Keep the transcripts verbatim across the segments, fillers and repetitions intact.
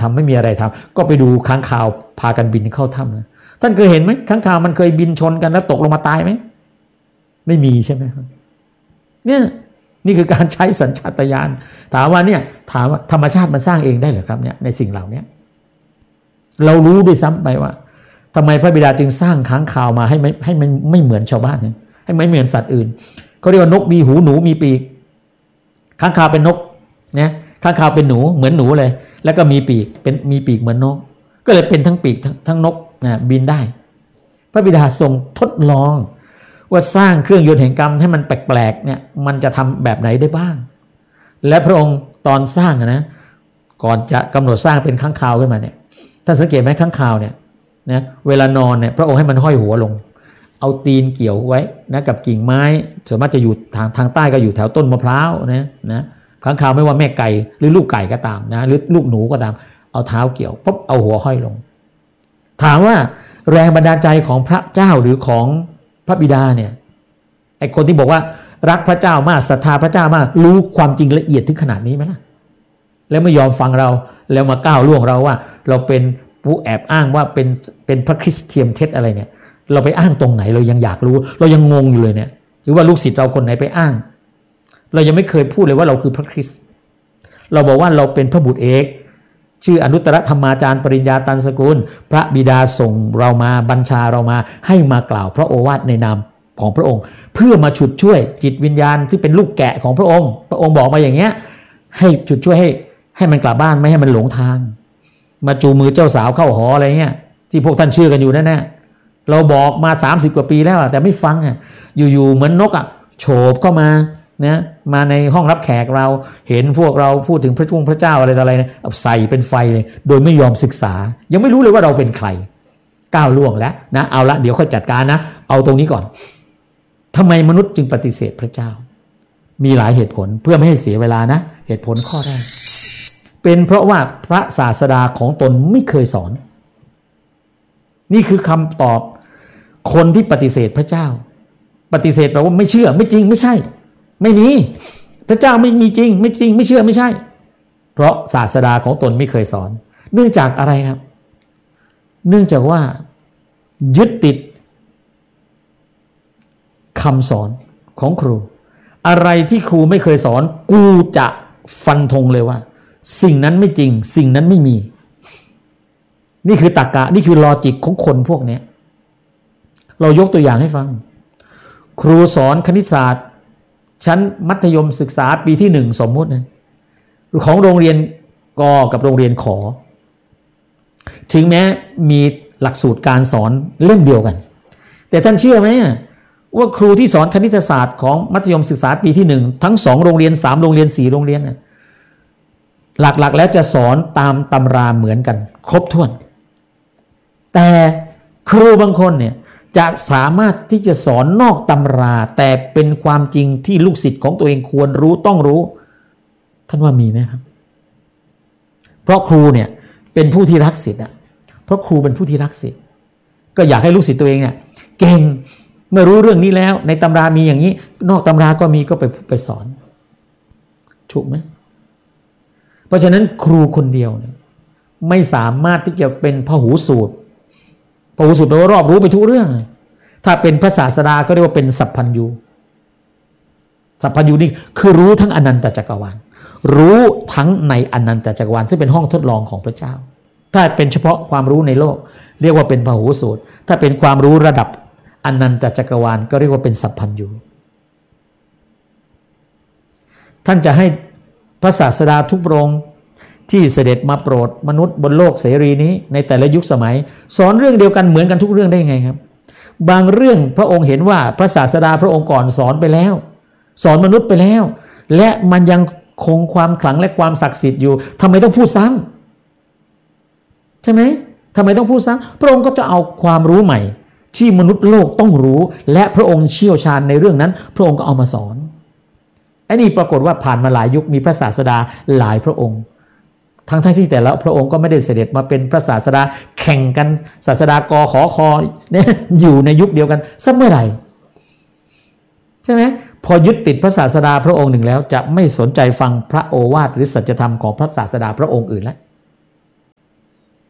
ทำไม่มีอะไรทำก็ไปดูค้างคาวพากันบินเข้าถ้ำนะท่านเคยเห็นไหมค้างคาวมันเคยบินชนกันแล้วตกลงมาตายไหมไม่มีใช่ไหมครับเนี่ยนี่คือการใช้สัญชาตญาณถามว่าเนี่ยถามว่าธรรมชาติมันสร้างเองได้เหรอครับเนี่ยในสิ่งเหล่านี้เรารู้ด้วยซ้ำไปว่าทำไมพระบิดาจึงสร้างค้างคาวมาให้ไม่ให้มันไม่เหมือนชาวบ้านเนี่ยให้ไม่เหมือนสัตว์อื่นเขาเรียกว่านกมีหูหนูมีปีกค้างคาวเป็นนกเนี่ยค้างคาวเป็นหนูเหมือนหนูเลยแล้วก็มีปีกเป็นมีปีกเหมือนนกก็เลยเป็นทั้งปีกทั้งทั้งนกนะบินได้พระบิดาทรงทดลองว่าสร้างเครื่องยนต์แห่งกรรมให้มันแปลกๆเนี่ยมันจะทำแบบไหนได้บ้างและพระองค์ตอนสร้างนะก่อนจะกำหนดสร้างเป็นค้างคาวขึ้นมาเนี่ยท่านสังเกตไหมค้างคาวเนี่ยนะเวลานอนเนี่ยพระองค์ให้มันห้อยหัวลงเอาตีนเกี่ยวไว้นะกับกิ่งไม้ส่วนมากจะอยู่ทางทางใต้ก็อยู่แถวต้นมะพร้าวนะนะค้างคาวไม่ว่าแม่ไก่หรือลูกไก่ก็ตามนะหรือลูกหนูก็ตามเอาเท้าเกี่ยวปุ๊บเอาหัวห้อยลงถามว่าแรงบันดาลใจของพระเจ้าหรือของพระบิดาเนี่ยไอ้คนที่บอกว่ารักพระเจ้ามากศรัทธาพระเจ้ามากรู้ความจริงละเอียดถึงขนาดนี้ไหมล่ะแล้วไม่ยอมฟังเราแล้วมาก้าวล่วงเราว่าเราเป็นผู้แอบอ้างว่าเป็นเป็นพระคริสเตียนเท็จอะไรเนี่ยเราไปอ้างตรงไหนเรายังอยากรู้เรายังงงอยู่เลยเนี่ยหรือว่าลูกศิษย์เราคนไหนไปอ้างเรายังไม่เคยพูดเลยว่าเราคือพระคริสต์เราบอกว่าเราเป็นพระบุตรเอกชื่ออนุตตรธรรมาจารย์ปริญญาตันสกุลพระบิดาส่งเรามาบัญชาเรามาให้มากล่าวพระโอวาทในนามของพระองค์เพื่อมาฉุดช่วยจิตวิญญาณที่เป็นลูกแกะของพระองค์พระองค์บอกมาอย่างเงี้ยให้ฉุดช่วยให้ให้มันกลับบ้านไม่ให้มันหลงทางมาจูมือเจ้าสาวเข้าหออะไรเงี้ยที่พวกท่านเชื่อกันอยู่นั่นแหละเราบอกมาสามสิบกว่าปีแล้วแต่ไม่ฟังอ่ะอยู่ๆเหมือนนกอ่ะโฉบเข้ามานะมาในห้องรับแขกเราเห็นพวกเราพูดถึงพระจุงพระเจ้าอะไรต่ออะไรนะเอาใส่เป็นไฟเลยโดยไม่ยอมศึกษายังไม่รู้เลยว่าเราเป็นใครก้าวล่วงแล้วนะเอาละเดี๋ยวค่อยจัดการนะเอาตรงนี้ก่อนทำไมมนุษย์จึงปฏิเสธพระเจ้ามีหลายเหตุผลเพื่อไม่ให้เสียเวลานะเหตุผลข้อแรกเป็นเพราะว่าพระศาสดาของตนไม่เคยสอนนี่คือคำตอบคนที่ปฏิเสธพระเจ้าปฏิเสธแปลว่าไม่เชื่อไม่จริงไม่ใช่ไม่มีพระเจ้าไม่มีจริงไม่จริงไม่เชื่อไม่ใช่เพราะศาสดาของตนไม่เคยสอนเนื่องจากอะไรครับเนื่องจากว่ายึดติดคำสอนของครูอะไรที่ครูไม่เคยสอนกูจะฟันธงเลยว่าสิ่งนั้นไม่จริงสิ่งนั้นไม่มีนี่คือตรรกะนี่คือลอจิกของคนพวกนี้เรายกตัวอย่างให้ฟังครูสอนคณิตศาสตร์ชั้นมัธยมศึกษาปีที่หนึ่งสมมุตินะของโรงเรียนกกับโรงเรียนขอถึงแม้มีหลักสูตรการสอนเล่มเดียวกันแต่ท่านเชื่อไหมว่าครูที่สอนคณิตศาสตร์ของมัธยมศึกษาปีที่หนึ่งทั้งสองโรงเรียนสามโรงเรียนสี่โรงเรียนนะหลักๆแล้วจะสอนตามตำราเหมือนกันครบถ้วนแต่ครูบางคนเนี่ยจะสามารถที่จะสอนนอกตำราแต่เป็นความจริงที่ลูกศิษย์ของตัวเองควรรู้ต้องรู้ท่านว่ามีไหมครับเพราะครูเนี่ยเป็นผู้ที่รักศิษย์อ่ะเพราะครูเป็นผู้ที่รักศิษย์ก็อยากให้ลูกศิษย์ตัวเองเนี่ยเก่งเมื่อรู้เรื่องนี้แล้วในตำรามีอย่างนี้นอกตำราก็มีก็ไปไปสอนถูกไหมเพราะฉะนั้นครูคนเดียวเนี่ยไม่สามารถที่จะเป็นพหูสูตรพหูสูตรแปลว่ารอบรู้ไปทุกเรื่องถ้าเป็นพระศาสดาก็เรียกว่าเป็นสัพพัญญูสัพพัญญูนี่คือรู้ทั้งอนันตจักรวาลรู้ทั้งในอนันตจักรวาลซึ่งเป็นห้องทดลองของพระเจ้าถ้าเป็นเฉพาะความรู้ในโลกเรียกว่าเป็นพหูสูตรถ้าเป็นความรู้ระดับอนันตจักรวาลก็เรียกว่าเป็นสัพพัญญูท่านจะให้พระศาสดาทุกพระองค์ที่เสด็จมาโปรดมนุษย์บนโลกเสรีนี้ในแต่ละยุคสมัยสอนเรื่องเดียวกันเหมือนกันทุกเรื่องได้ไงครับบางเรื่องพระองค์เห็นว่าพระศาสดาพระองค์ก่อนสอนไปแล้วสอนมนุษย์ไปแล้วและมันยังคงความขลังและความศักดิ์สิทธิ์อยู่ทำไมต้องพูดซ้ำใช่ไหมทำไมต้องพูดซ้ำพระองค์ก็จะเอาความรู้ใหม่ที่มนุษย์โลกต้องรู้และพระองค์เชี่ยวชาญในเรื่องนั้นพระองค์ก็เอามาสอนไอ้นี่ปรากฏว่าผ่านมาหลายยุคมีพระศาสดาหลายพระองค์ทั้งทั้งที่แต่ละพระองค์ก็ไม่ได้เสด็จมาเป็นพระศาสดาแข่งกันศาสดากอขอคอเนี่ยอยู่ในยุคเดียวกันสักเมื่อไหร่ใช่ไหมพอยึดติดพระศาสดาพระองค์หนึ่งแล้วจะไม่สนใจฟังพระโอวาทหรือสัจธรรมของพระศาสดาพระองค์อื่นแล้ว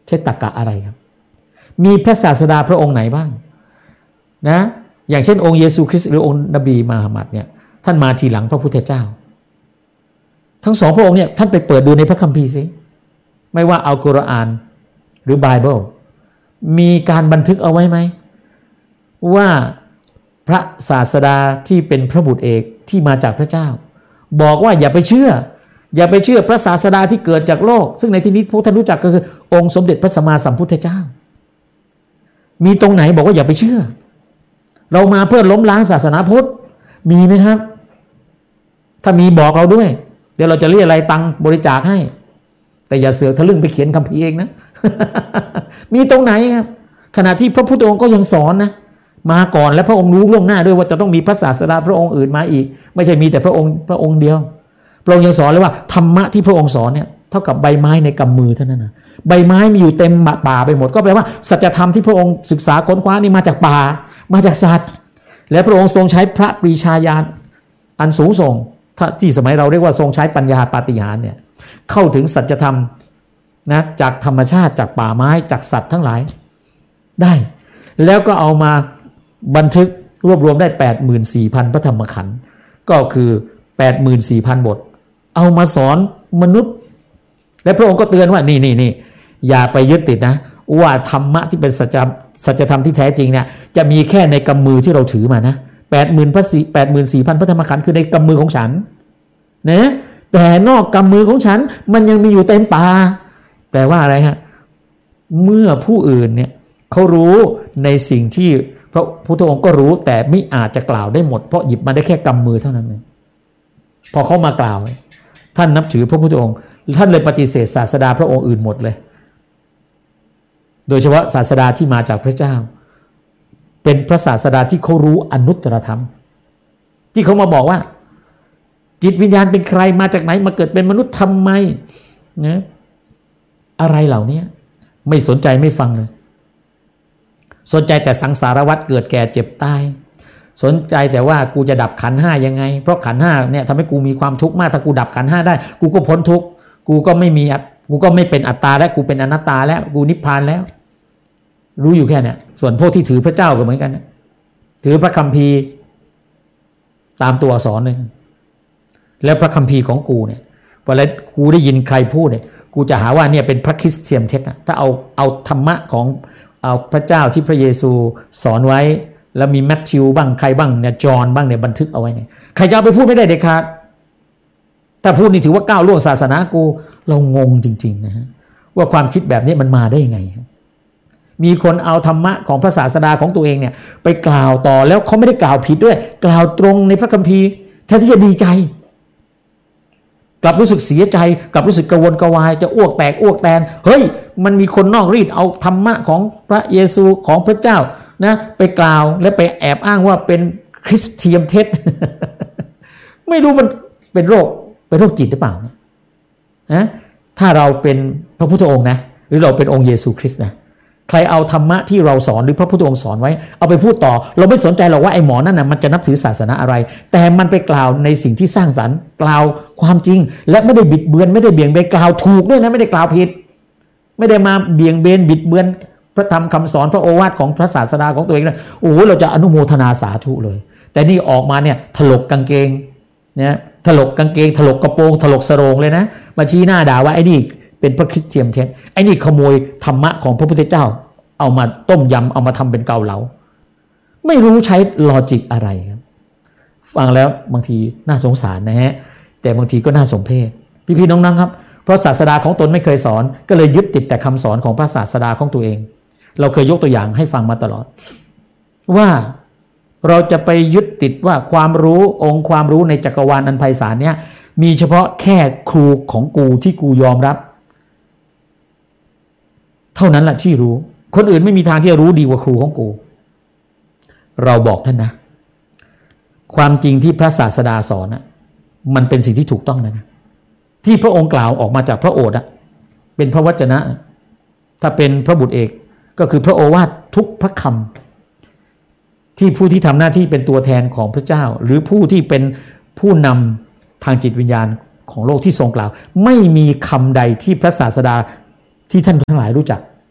ใช้ตรรกะอะไรครับมีพระศาสดาพระองค์ไหนบ้างนะอย่างเช่นองค์เยซูคริสต์หรือองค์นบีมูฮัมหมัดเนี่ยท่านมาทีหลังพระพุทธเจ้าทั้งสองพระองค์เนี่ยท่านไปเปิดดูในพระคัมภีร์สิไม่ว่าอัลกุรอานหรือไบเบิลมีการบันทึกเอาไว้ไหมว่าพระศาสดาที่เป็นพระบุตรเอกที่มาจากพระเจ้าบอกว่าอย่าไปเชื่ออย่าไปเชื่อพระศาสดาที่เกิดจากโลกซึ่งในที่นี้พวกท่านรู้จักก็คือองค์สมเด็จพระสัมมาสัมพุทธเจ้ามีตรงไหนบอกว่าอย่าไปเชื่อเรามาเพื่อล้มล้างศาสนาพุทธมีไหมครับถ้ามีบอกเราด้วยเดี๋ยวเราจะเรียกอะไรตังบริจาคให้แต่อย่าเสือกทะลึ่งไปเขียนคัมภีร์เองนะ มีตรงไหนครับขณะที่พระพุทธองค์ก็ยังสอนนะมาก่อนและพระองค์รู้ล่วงหน้าด้วยว่าจะต้องมีพระศาสดาพระองค์อื่นมาอีกไม่ใช่มีแต่พระองค์พระองค์เดียวพระองค์ยังสอนเลยว่าธรรมะที่พระองค์สอนเนี่ยเท่ากับใบไม้ในกำมือเท่านั้นนะใบไม้มีอยู่เต็มป่าไปหมดก็แปลว่าสัจธรรมที่พระองค์ศึกษาค้นคว้านี่มาจากป่ามาจากสัตว์และพระองค์ทรงใช้พระปรีชาญาณอันสูงส่งที่สมัยเราเรียกว่าทรงใช้ปัญญาปาฏิหาริย์เนี่ยเข้าถึงสัจธรรมนะจากธรรมชาติจากป่าไม้จากสัตว์ทั้งหลายได้แล้วก็เอามาบันทึกรวบรวมได้ แปดหมื่นสี่พัน พระธรรมขันธ์ก็คือ แปดหมื่นสี่พัน บทเอามาสอนมนุษย์และพระองค์ก็เตือนว่านี่นี่นี่อย่าไปยึดติดนะว่าธรรมะที่เป็นสัจสัจธรรมที่แท้จริงเนี่ยจะมีแค่ในกำมือที่เราถือมานะแปดหมื่นพระสี่แปดหมื่นสี่พันพระธรรมขันธ์คือในกำมือของฉันนะแต่นอกกำมือของฉันมันยังมีอยู่เต็มป่าแปลว่าอะไรฮะเมื่อผู้อื่นเนี่ยเขารู้ในสิ่งที่พระพุทธองค์ก็รู้แต่ไม่อาจจะกล่าวได้หมดเพราะหยิบมาได้แค่กำมือเท่านั้นเองพอเขามากล่าวท่านนับถือพระพุทธองค์ท่านเลยปฏิเสธศาสดาพระองค์อื่นหมดเลยโดยเฉพาะศาสดาที่มาจากพระเจ้าเป็นพระศาสดาที่เขารู้อนุตตรธรรมที่เขามาบอกว่าจิตวิญญาณเป็นใครมาจากไหนมาเกิดเป็นมนุษย์ทำไมนะอะไรเหล่านี้ไม่สนใจไม่ฟังเลยสนใจแต่สังสารวัฏเกิดแก่เจ็บตายสนใจแต่ว่ากูจะดับขันธ์ห้ายังไงเพราะขันธ์ห้าเนี่ยทำให้กูมีความทุกข์มากถ้ากูดับขันธ์ห้าได้กูก็พ้นทุกข์กูก็ไม่มีกูก็ไม่เป็นอัตตาแล้วกูเป็นอนัตตาแล้วกูนิพพานแล้วรู้อยู่แค่เนี่ยส่วนพวกที่ถือพระเจ้าก็เหมือนกันนะถือพระคัมภีร์ตามตัวอักษรเลยแล้วพระคัมภีร์ของกูเนี่ยเวลากูได้ยินใครพูดเนี่ยกูจะหาว่าเนี่ยเป็นพระคริสเตียนเท็จนะถ้าเอาเอาธรรมะของเอาพระเจ้าที่พระเยซูสอนไว้แล้วมีแมทธิวบ้างใครบ้างเนี่ยจอห์นบ้างเนี่ยบันทึกเอาไว้เนี่ยใครจะเอาไปพูดไม่ได้เด็ดขาดถ้าพูดนี่ถือว่าก้าวล่วงศาสนากูเรางงจริงๆนะฮะว่าความคิดแบบนี้มันมาได้ยังไงมีคนเอาธรรมะของพระศาสดาของตัวเองเนี่ยไปกล่าวต่อแล้วเขาไม่ได้กล่าวผิดด้วยกล่าวตรงในพระคัมภีร์แทนที่จะดีใจกลับรู้สึกเสียใจกลับรู้สึกกระวนกระวายจะอ้วกแตกอ้วกแตนเฮ้ยมันมีคนนอกรีดเอาธรรมะของพระเยซูของพระเจ้านะไปกล่าวและไปแอบอ้างว่าเป็นคริสเตียนเท็จ ไม่รู้มันเป็นโรคเป็นโรคจิตหรือเปล่านะนะถ้าเราเป็นพระพุทธองค์นะหรือเราเป็นองค์เยซูคริสต์นะใครเอาธรรมะที่เราสอนหรือพระพุทธองค์สอนไว้เอาไปพูดต่อเราไม่สนใจหรอกว่าไอ้หมอนั่นนะมันจะนับถือศาสนาอะไรแต่มันไปกล่าวในสิ่งที่สร้างสรรค์กล่าวความจริงและไม่ได้บิดเบือนไม่ได้เบี่ยงเบนกล่าวถูกด้วยนะไม่ได้กล่าวผิดไม่ได้มาเบี่ยงเบนบิดเบือนพระธรรมคำสอนพระโอวาทของพระศาสดาของตัวเองนะโอ้โหเราจะอนุโมทนาสาธุเลยแต่นี่ออกมาเนี่ยถลกกางเกงเนี่ยถลกกางเกงถลกกระโปรงถลกสโรงเลยนะมาชี้หน้าด่าว่าไอ้นี่เป็นพระคริสเตียนเท็จไอ้นี่ขโมยธรรมะของพระพุทธเจ้าเอามาต้มยำเอามาทำเป็นเกาเหลาไม่รู้ใช้ลอจิกอะไรครับฟังแล้วบางทีน่าสงสารนะฮะแต่บางทีก็น่าสมเพชพี่ๆน้องๆครับเพราะศาสดาของตนไม่เคยสอนก็เลยยึดติดแต่คำสอนของพระศาสดาของตัวเองเราเคยยกตัวอย่างให้ฟังมาตลอดว่าเราจะไปยึดติดว่าความรู้องค์ความรู้ในจักรวาลอันไพศาลเนี่ยมีเฉพาะแค่ครูของกูที่กูยอมรับเท่านั้นแหละที่รู้คนอื่นไม่มีทางที่จะรู้ดีกว่าครูของกูเราบอกท่านนะความจริงที่พระศาสดาสอนนะมันเป็นสิ่งที่ถูกต้องนะที่พระองค์กล่าวออกมาจากพระโอษฐ์อะเป็นพระวจนะถ้าเป็นพระบุตรเอกก็คือพระโอวาททุกพระคำที่ผู้ที่ทำหน้าที่เป็นตัวแทนของพระเจ้าหรือผู้ที่เป็นผู้นำทางจิตวิญญาณของโลกที่ทรงกล่าวไม่มีคำใดที่พระศาสดาที่ท่านทั้งหลายรู้จัก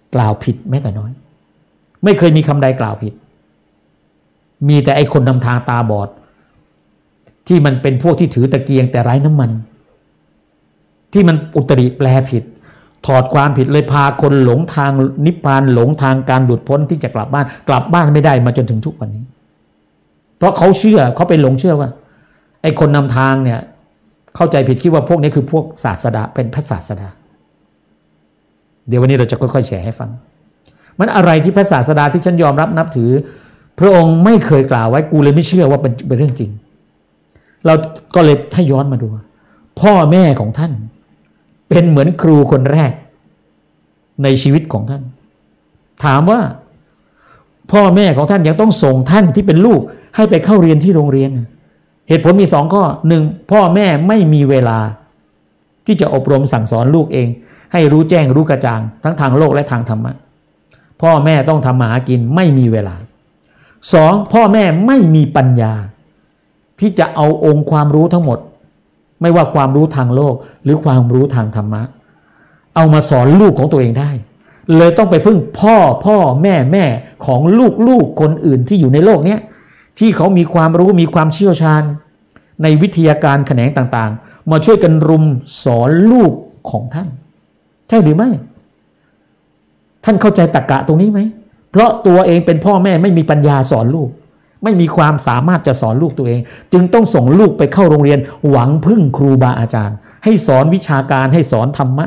กล่าวผิดแม้แต่น้อยไม่เคยมีคำใดกล่าวผิดมีแต่ไอ้คนนำทางตาบอดที่มันเป็นพวกที่ถือตะเกียงแต่ไร้น้ำมันที่มันอุตริแปลผิดถอดความผิดเลยพาคนหลงทางนิพพานหลงทางการหลุดพ้นที่จะกลับบ้านกลับบ้านไม่ได้มาจนถึงทุกวันนี้เพราะเขาเชื่อเขาไปหลงเชื่อว่าไอ้คนนำทางเนี่ยเข้าใจผิดคิดว่าพวกนี้คือพวกศาสดาเป็นพระศาสดาเดี๋ยววันนี้เราจะค่อยๆแชร์ให้ฟังมันอะไรที่พระศาสดาที่ฉันยอมรับนับถือพระองค์ไม่เคยกล่าวไว้กูเลยไม่เชื่อว่าเป็นเป็นเรื่องจริงเราก็เลยให้ย้อนมาดูพ่อแม่ของท่านเป็นเหมือนครูคนแรกในชีวิตของท่านถามว่าพ่อแม่ของท่านยังต้องส่งท่านที่เป็นลูกให้ไปเข้าเรียนที่โรงเรียนเหตุผลมีสองข้อหนึ่งพ่อแม่ไม่มีเวลาที่จะอบรมสั่งสอนลูกเองให้รู้แจ้งรู้กระจ่างทั้งทางโลกและทางธรรมะพ่อแม่ต้องทำมาหากินไม่มีเวลาสองพ่อแม่ไม่มีปัญญาที่จะเอาองค์ความรู้ทั้งหมดไม่ว่าความรู้ทางโลกหรือความรู้ทางธรรมะเอามาสอนลูกของตัวเองได้เลยต้องไปพึ่งพ่อพ่อแม่แม่ของลูกลูกคนอื่นที่อยู่ในโลกนี้ที่เขามีความรู้มีความเชี่ยวชาญในวิทยาการแขนงต่างๆมาช่วยกันรุมสอนลูกของท่านใช่หรือไม่ท่านเข้าใจตรรกะตรงนี้ไหมเพราะตัวเองเป็นพ่อแม่ไม่มีปัญญาสอนลูกไม่มีความสามารถจะสอนลูกตัวเองจึงต้องส่งลูกไปเข้าโรงเรียนหวังพึ่งครูบาอาจารย์ให้สอนวิชาการให้สอนธรรมะ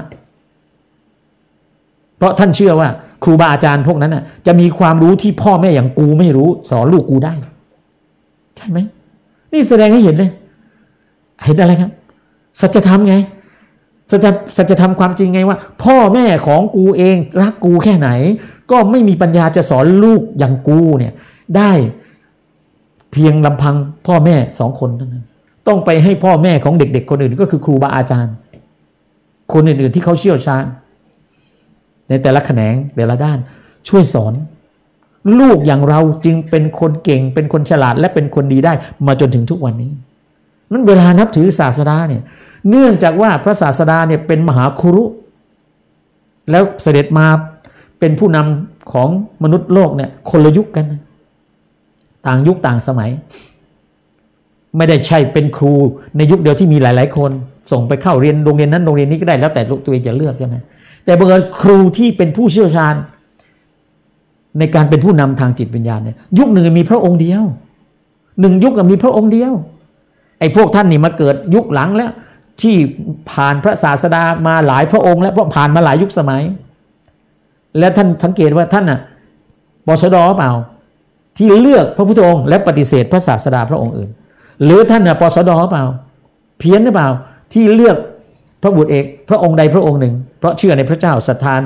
เพราะท่านเชื่อว่าครูบาอาจารย์พวกนั้นน่ะจะมีความรู้ที่พ่อแม่อย่างกูไม่รู้สอนลูกกูได้ใช่ไหมนี่แสดงให้เห็นเลยเห็นอะไรครับสัจธรรมไงสัจสัจธรรมความจริงไงว่าพ่อแม่ของกูเองรักกูแค่ไหนก็ไม่มีปัญญาจะสอนลูกอย่างกูเนี่ยได้เพียงลำพังพ่อแม่สองคนเท่านั้นต้องไปให้พ่อแม่ของเด็กๆคนอื่นก็คือครูบาอาจารย์คนอื่นๆที่เขาเชี่ยวชาญในแต่ละแขนงแต่ละด้านช่วยสอนลูกอย่างเราจึงเป็นคนเก่งเป็นคนฉลาดและเป็นคนดีได้มาจนถึงทุกวันนี้นั้นเวลานับถือศาสดาเนี่ยเนื่องจากว่าพระศาสดาเนี่ยเป็นมหาคุรุแล้วเสด็จมาเป็นผู้นำของมนุษย์โลกเนี่ยคนละยุคกันต่างยุคต่างสมัยไม่ได้ใช่เป็นครูในยุคเดียวที่มีหลายๆคนส่งไปเข้าเรียนโรงเรียนนั้นโรงเรียนนี้ก็ได้แล้วแต่ตัวเองจะเลือกใช่ไหมแต่บังเอิญครูที่เป็นผู้เชี่ยวชาญในการเป็นผู้นำทางจิตวิญญาณเนี่ยยุคหนึ่งมีพระองค์เดียวหนึ่งยุคมีพระองค์เดียวไอ้พวกท่านนี่มาเกิดยุคหลังแล้วที่ผ่านพระศาสดามาหลายพระองค์แล้วเพราะผ่านมาหลายยุคสมัยและท่านสังเกตว่าท่านน่ะปชดเปล่าที่เลือกพระพุทธองค์และปฏิเสธพระศาสดาพระองค์อื่นหรือท่านน่ะปชดเปล่าเพี้ยนหรือเปล่าที่เลือกพระบุตรเอกพระองค์ใดพระองค์หนึ่งเพราะเชื่อในพระเจ้าศรัทธาใน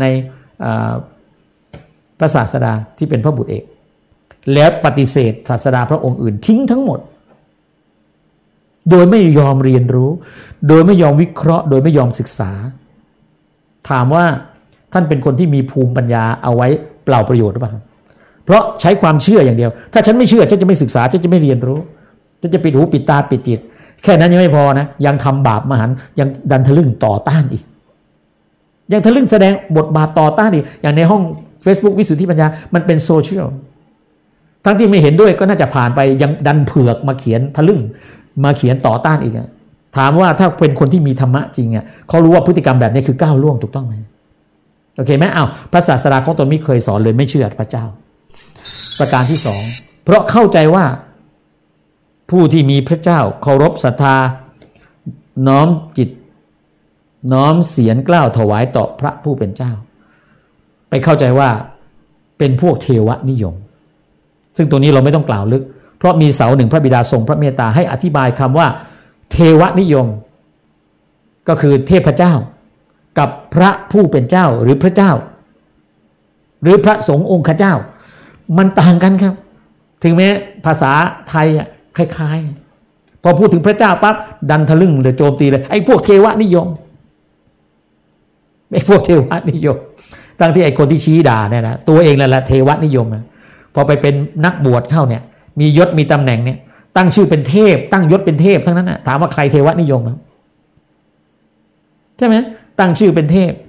พระศาสดาที่เป็นพระบุตรเอกแล้วปฏิเสธศาสดาพระองค์อื่นทิ้งทั้งหมดโดยไม่ยอมเรียนรู้โดยไม่ยอมวิเคราะห์โดยไม่ยอมศึกษาถามว่าท่านเป็นคนที่มีภูมิปัญญาเอาไว้เปล่าประโยชน์หรือเปล่าเพราะใช้ความเชื่ออย่างเดียวถ้าฉันไม่เชื่อฉันจะไม่ศึกษาฉันจะไม่เรียนรู้ฉันจะปิดหูปิดตาปิดจิตแค่นั้นยังไม่พอนะยังทำบาปมหันต์ยังดันทะลึ่งต่อต้านอีกยังทะลึ่งแสดงบทบาทต่อต้านอีกอย่างในห้อง Facebook วิสุทธิปัญญามันเป็นโซเชียลทั้งที่ไม่เห็นด้วยก็น่าจะผ่านไปยังดันเผือกมาเขียนทะลึ่งมาเขียนต่อต้านอีกถามว่าถ้าเป็นคนที่มีธรรมะจริงอ่ะเขารู้ว่าพฤติกรรมแบบนี้คือก้าวล่วงถูกต้องไหมโอเคไหมอ้าวพระศาสดาของตนไม่เคยสอนเลยไม่เชื่อพระเจ้าประการที่สองเพราะเข้าใจว่าผู้ที่มีพระเจ้าเคารพศรัทธาน้อมจิตน้อมเสียรกล้าวถวายต่อพระผู้เป็นเจ้าไปเข้าใจว่าเป็นพวกเทวนิยมซึ่งตัวนี้เราไม่ต้องกล่าวลึกเพราะมีเสาหนึ่งพระบิดาทรงพระเมตตาให้อธิบายคำว่าเทวนิยมก็คือเทพเจ้ากับพระผู้เป็นเจ้าหรือพระเจ้าหรือพระสงฆ์องค์เจ้ามันต่างกันครับถึงแม้ภาษาไทยอ่ะคล้ายๆพอพูดถึงพระเจ้าปั๊บดันทะลึ่งเลยโจมตีเลยไอ้พวกเทวนิยมไอ้พวกเทวนิยมทั้งที่ไอ้คนที่ชี้ด่าเนี่ยนะตัวเองนั่นแหละเทวนิยมนะพอไปเป็นนักบวชเข้าเนี่ยมียศมีตำแหน่งเนี่ยตั้งชื่อเป็นเทพตั้งยศเป็นเทพทั้งนั้นนะถามว่าใครเทวนิยมใช่ไหมตั้งชื่อเป็นเทพ